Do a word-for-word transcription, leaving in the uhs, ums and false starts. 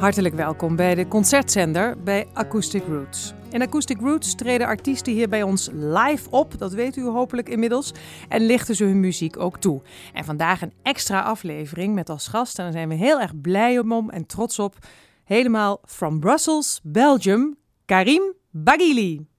Hartelijk welkom bij de concertzender bij Acoustic Roots. In Acoustic Roots treden artiesten hier bij ons live op, dat weet u hopelijk inmiddels, en lichten ze hun muziek ook toe. En vandaag een extra aflevering met als gast, en daar zijn we heel erg blij om en trots op, helemaal from Brussels, Belgium, Karim Baghili.